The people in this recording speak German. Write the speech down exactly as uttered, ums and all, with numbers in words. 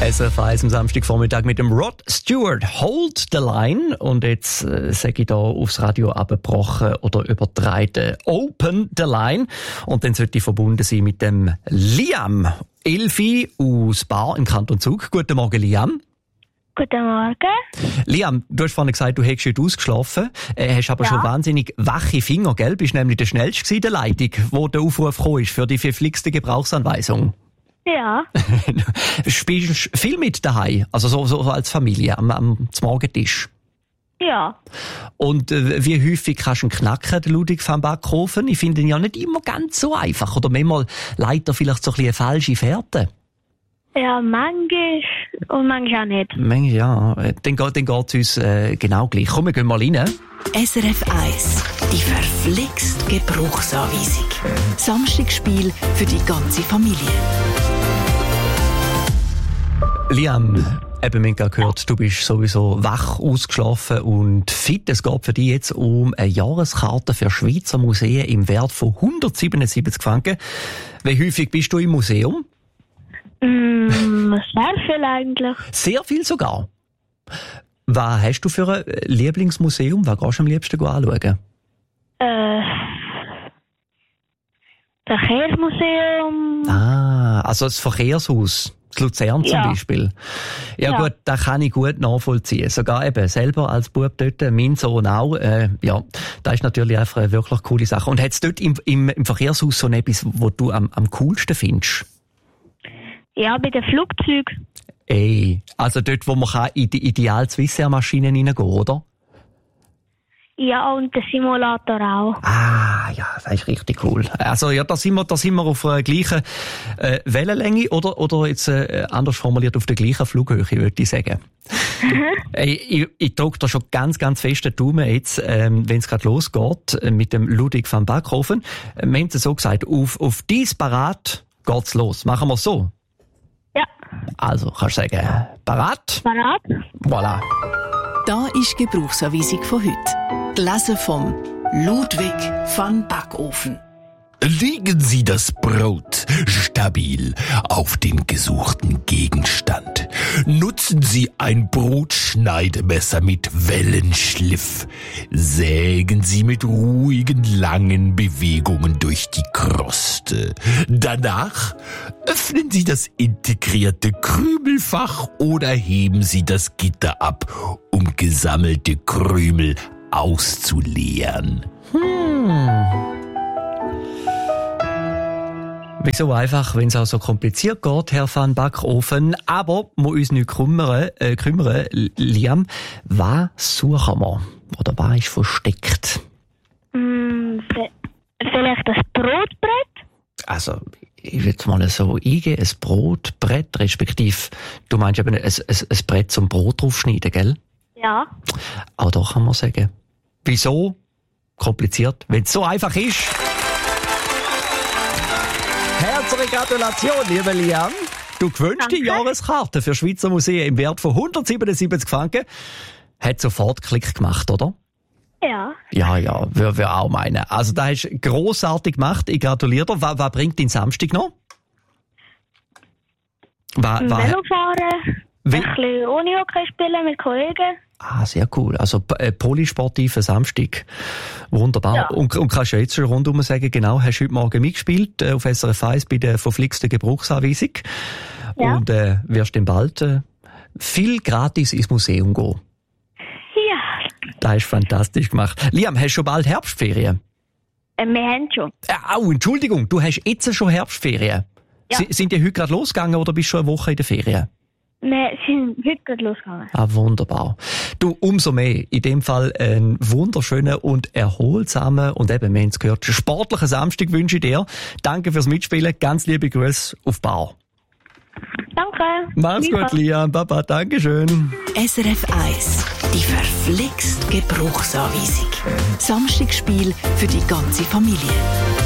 S R F eins am Samstagvormittag mit dem Rod Stewart, Hold the Line. Und jetzt äh, sage ich da aufs Radio abgebrochen oder übertragen, Open the Line. Und dann sollte ich verbunden sein mit dem Liam Elfi aus Bar im Kanton Zug. Guten Morgen, Liam. Guten Morgen. Liam, du hast vorhin gesagt, du hättest heute ausgeschlafen, äh, hast aber ja. schon wahnsinnig wache Finger, gell? Bist nämlich der Schnellste in der Leitung, wo der Aufruf gekommen ist für die verflixte Gebrauchsanweisung. Ja. Spielst du viel mit daheim? Also so, so als Familie, am, am Morgentisch? Ja. Und äh, wie häufig kannst du ihn knacken, den Ludwig van Backhofen? Ich finde ihn ja nicht immer ganz so einfach. Oder manchmal leitet er vielleicht so ein bisschen eine falsche Fährte. Ja, manchmal und manchmal auch nicht. Manchmal, ja. Dann, dann geht es uns äh, genau gleich. Komm, wir gehen mal rein. S R F eins, die verflixt Gebrauchsanweisung. Samstagsspiel für die ganze Familie. Liam, eben, wir haben gerade gehört, du bist sowieso wach, ausgeschlafen und fit. Es geht für dich jetzt um eine Jahreskarte für Schweizer Museen im Wert von hundertsiebenundsiebzig Franken. Wie häufig bist du im Museum? Mm, sehr viel eigentlich. Sehr viel sogar? Was hast du für ein Lieblingsmuseum? Was gehst du am liebsten anschauen? Äh, Verkehrsmuseum. Ah, also das Verkehrshaus. Das Luzern zum ja. Beispiel. Ja, ja gut, das kann ich gut nachvollziehen. Sogar eben selber als Bub dort, mein Sohn auch. Äh, ja, das ist natürlich einfach eine wirklich coole Sache. Und hat es dort im, im, im Verkehrshaus so etwas, was du am, am coolsten findest? Ja, bei den Flugzeugen. Ey, also dort, wo man kann in die ideal Swissair-Maschinen reingehen, oder? Ja, und der Simulator auch. Ah, ja, das ist richtig cool. Also ja, da sind wir, da sind wir auf der gleichen äh, Wellenlänge oder, oder jetzt äh, anders formuliert auf der gleichen Flughöhe, würde ich sagen. Ey, ich, ich drücke da schon ganz, ganz fest den Daumen jetzt, ähm, wenn es gerade losgeht äh, mit dem Ludwig van Backhofen. Äh, wir haben es so gesagt, auf, auf dies Parat geht's los. Machen wir es so? Ja. Also, kannst du sagen, parat? Parat. Voilà. Da ist die Gebrauchsanweisung von heute. Gelesen vom Ludwig van Backofen. Legen Sie das Brot stabil auf den gesuchten Gegenstand. Nutzen Sie ein Brotschneidemesser mit Wellenschliff. Sägen Sie mit ruhigen, langen Bewegungen durch die Kruste. Danach öffnen Sie das integrierte Krümelfach oder heben Sie das Gitter ab, um gesammelte Krümel auszuleeren. Hm. Wieso einfach, wenn es auch so kompliziert geht, Herr van Backofen. Aber wir uns nicht kümmern, äh, kümmern, Liam, was suchen wir? Oder was ist versteckt? Mm, vielleicht das Brotbrett? Also, ich würde mal so eingehen, ein Brotbrett, respektive, du meinst eben ein, ein, ein Brett zum Brot draufschneiden, gell? Ja. Auch da kann man sagen. Wieso kompliziert, wenn es so einfach ist? Herzliche Gratulation, lieber Liam. Du gewünscht die Jahreskarte für Schweizer Museen im Wert von hundertsiebenundsiebzig Franken. Hat sofort Klick gemacht, oder? Ja. Ja, ja, würde wir auch meinen. Also, da hast du grossartig gemacht. Ich gratuliere dir. Was, was bringt dein Samstag noch? Was, was, Velofahren, ein bisschen Unihockey spielen mit Kollegen. Ah, sehr cool. Also äh, polysportiver Samstag. Wunderbar. Ja. Und, und kannst du jetzt schon rundum sagen, genau, hast du heute Morgen mitgespielt äh, auf S R F eins bei der verflixten Gebrauchsanweisung. Ja. Und äh, wirst dann bald äh, viel gratis ins Museum gehen. Ja. Das ist fantastisch gemacht. Liam, hast du schon bald Herbstferien? Äh, wir haben schon. Äh, oh, Entschuldigung, du hast jetzt schon Herbstferien. Ja. S- sind die heute gerade losgegangen oder bist du schon eine Woche in der Ferien? Wir sind heute gerade losgegangen. Ah, wunderbar. Du, umso mehr. In dem Fall einen wunderschönen und erholsamen und eben, wir haben es gehört, sportlichen Samstag wünsche ich dir. Danke fürs Mitspielen. Ganz liebe Grüße auf Bar. Danke. Mach's gut, Liam. Baba, Dankeschön. S R F eins, die verflixt Gebrauchsanweisung. Samstagsspiel für die ganze Familie.